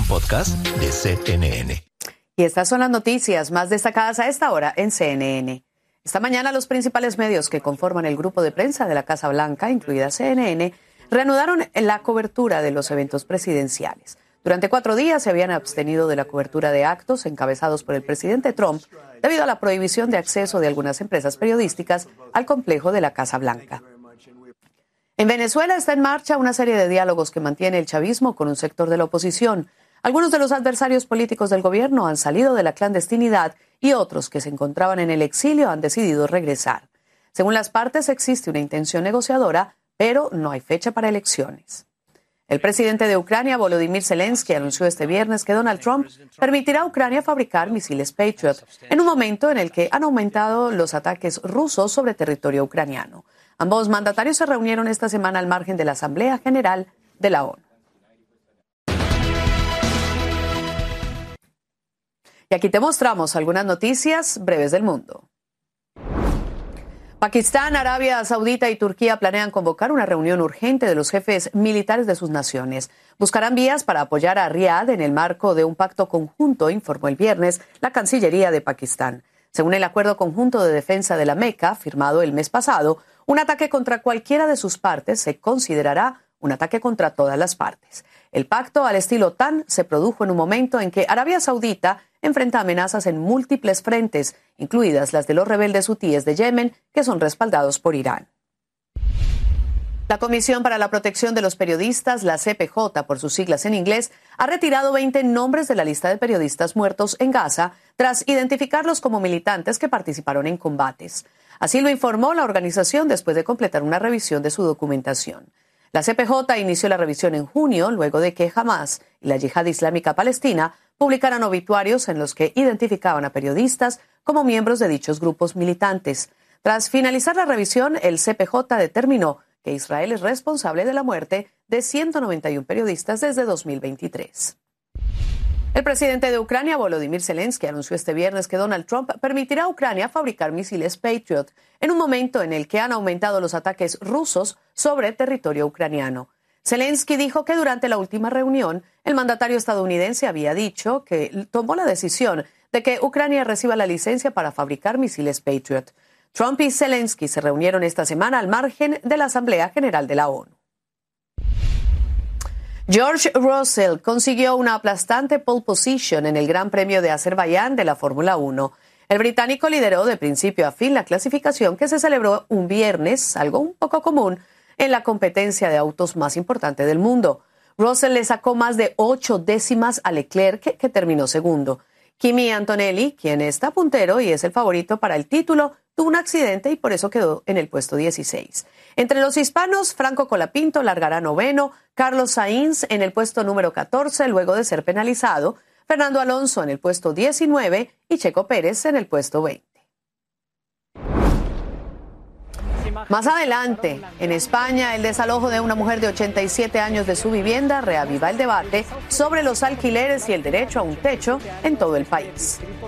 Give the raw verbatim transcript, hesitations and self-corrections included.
podcast de C N N. Y estas son las noticias más destacadas a esta hora en C N N. Esta mañana los principales medios que conforman el grupo de prensa de la Casa Blanca, incluida C N N, reanudaron la cobertura de los eventos presidenciales. Durante cuatro días se habían abstenido de la cobertura de actos encabezados por el presidente Trump debido a la prohibición de acceso de algunas empresas periodísticas al complejo de la Casa Blanca. En Venezuela está en marcha una serie de diálogos que mantiene el chavismo con un sector de la oposición. Algunos de los adversarios políticos del gobierno han salido de la clandestinidad y otros que se encontraban en el exilio han decidido regresar. Según las partes, existe una intención negociadora, pero no hay fecha para elecciones. El presidente de Ucrania, Volodymyr Zelensky, anunció este viernes que Donald Trump permitirá a Ucrania fabricar misiles Patriot en un momento en el que han aumentado los ataques rusos sobre territorio ucraniano. Ambos mandatarios se reunieron esta semana al margen de la Asamblea General de la ONU. Y aquí te mostramos algunas noticias breves del mundo. Pakistán, Arabia Saudita y Turquía planean convocar una reunión urgente de los jefes militares de sus naciones. Buscarán vías para apoyar a Riad en el marco de un pacto conjunto, informó el viernes la Cancillería de Pakistán. Según el Acuerdo Conjunto de Defensa de la Meca, firmado el mes pasado, un ataque contra cualquiera de sus partes se considerará un ataque contra todas las partes. El pacto al estilo OTAN se produjo en un momento en que Arabia Saudita enfrenta amenazas en múltiples frentes, incluidas las de los rebeldes hutíes de Yemen, que son respaldados por Irán. La Comisión para la Protección de los Periodistas, la C P J por sus siglas en inglés, ha retirado veinte nombres de la lista de periodistas muertos en Gaza tras identificarlos como militantes que participaron en combates. Así lo informó la organización después de completar una revisión de su documentación. La C P J inició la revisión en junio, luego de que Hamas y la Yihad Islámica Palestina publicaran obituarios en los que identificaban a periodistas como miembros de dichos grupos militantes. Tras finalizar la revisión, el C P J determinó que Israel es responsable de la muerte de ciento noventa y uno periodistas desde dos mil veintitrés. El presidente de Ucrania, Volodymyr Zelensky, anunció este viernes que Donald Trump permitirá a Ucrania fabricar misiles Patriot en un momento en el que han aumentado los ataques rusos sobre territorio ucraniano. Zelensky dijo que durante la última reunión, el mandatario estadounidense había dicho que tomó la decisión de que Ucrania reciba la licencia para fabricar misiles Patriot. Trump y Zelensky se reunieron esta semana al margen de la Asamblea General de la ONU. George Russell consiguió una aplastante pole position en el Gran Premio de Azerbaiyán de la Fórmula uno. El británico lideró de principio a fin la clasificación que se celebró un viernes, algo un poco común, en la competencia de autos más importante del mundo. Russell le sacó más de ocho décimas a Leclerc, que, que terminó segundo. Kimi Antonelli, quien está puntero y es el favorito para el título, tuvo un accidente y por eso quedó en el puesto dieciséis. Entre los hispanos, Franco Colapinto largará noveno, Carlos Sainz en el puesto número catorce luego de ser penalizado, Fernando Alonso en el puesto diecinueve y Checo Pérez en el puesto veinte. Más adelante, en España, el desalojo de una mujer de ochenta y siete años de su vivienda reaviva el debate sobre los alquileres y el derecho a un techo en todo el país.